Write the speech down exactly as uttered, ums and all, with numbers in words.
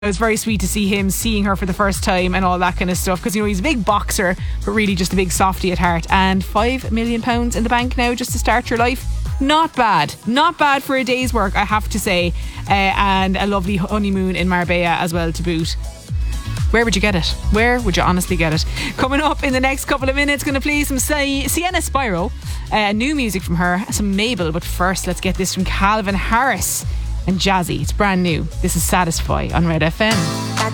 It was very sweet to see him seeing her for the first time and all that kind of stuff, because you know he's a big boxer but really just a big softie at heart. And five million pounds in the bank now just to start your life, not bad, not bad for a day's work, I have to say. Uh, and a lovely honeymoon in Marbella as well to boot. Where would you get it? Where would you honestly get it? Coming up in the next couple of minutes, going to play some Sienna Spyro, uh, new music from her, some Mabel. But first, let's get this from Calvin Harris and Jazzy. It's brand new. This is Satisfy on Red F M.